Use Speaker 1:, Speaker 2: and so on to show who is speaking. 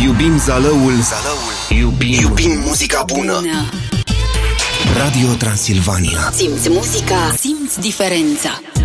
Speaker 1: Iubim zalăul, iubim muzica bună. Radio Transilvania.
Speaker 2: Simți muzica, simți diferența.